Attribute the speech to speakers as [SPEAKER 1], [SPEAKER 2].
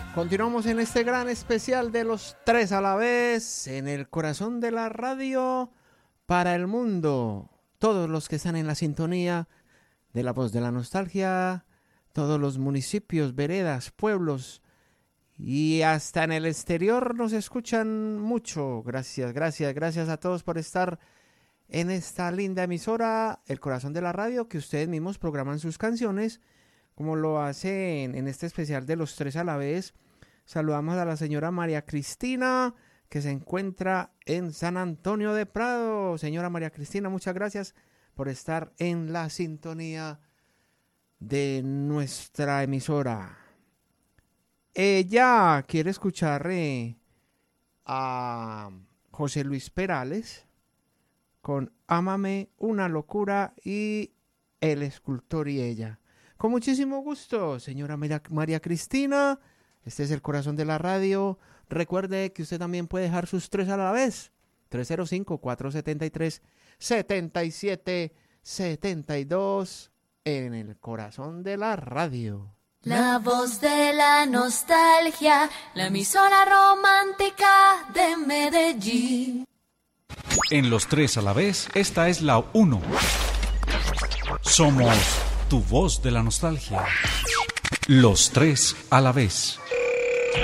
[SPEAKER 1] Continuamos en este gran especial de los tres a la vez, en el corazón de la radio para el mundo. Todos los que están en la sintonía de la voz de la nostalgia, todos los municipios, veredas, pueblos y hasta en el exterior nos escuchan mucho. Gracias a todos por estar en esta linda emisora, el corazón de la radio, que ustedes mismos programan sus canciones, como lo hacen en este especial de los tres a la vez. Saludamos a la señora María Cristina, que se encuentra en San Antonio de Prado. Señora María Cristina, muchas gracias por estar en la sintonía de nuestra emisora. Ella quiere escuchar a José Luis Perales con Ámame, una locura y El escultor y ella. Con muchísimo gusto, señora María Cristina. Este es el corazón de la radio. Recuerde que usted también puede dejar sus tres a la vez. 305-473-7772 en el corazón de la radio.
[SPEAKER 2] La voz de la nostalgia, la emisora romántica de Medellín.
[SPEAKER 3] En los tres a la vez, esta es la 1. Somos tu voz de la nostalgia. Los tres a la vez.